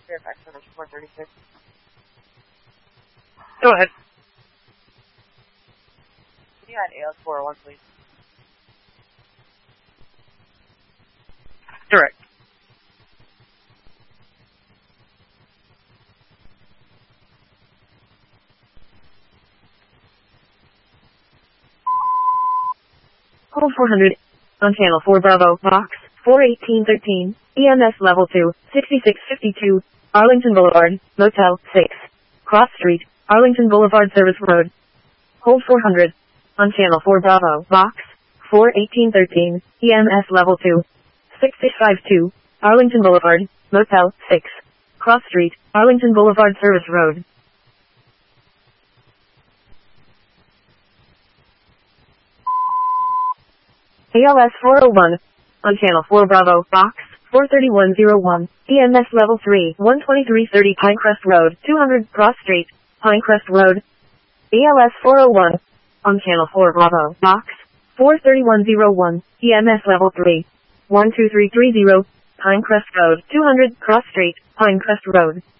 Fairfax Center 436. Go ahead. Can you add ALS 401, please? Direct. Hold 400. On channel 4 Bravo, box 41813, EMS level 2, 6652, Arlington Boulevard, Motel 6, Cross Street, Arlington Boulevard Service Road. Hold 400. On channel 4 Bravo, box 41813, EMS level 2, 6652, Arlington Boulevard, Motel 6, Cross Street, Arlington Boulevard Service Road. ALS 401. On channel 4 Bravo, box 43101, EMS level 3, 12330 Pinecrest Road, 200 Cross Street, Pinecrest Road. ALS 401. On channel 4 Bravo, box 43101, EMS level 3, 12330 Pinecrest Road, 200 Cross Street, Pinecrest Road.